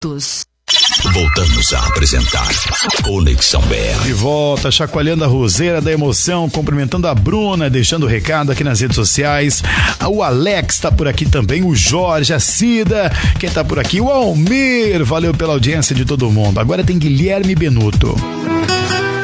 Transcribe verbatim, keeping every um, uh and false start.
Voltamos a apresentar Conexão B R. De volta, chacoalhando a roseira da emoção, cumprimentando a Bruna, deixando o recado aqui nas redes sociais. O Alex tá por aqui também, o Jorge, a Cida, quem tá por aqui? O Almir, valeu pela audiência de todo mundo. Agora tem Guilherme Benuto.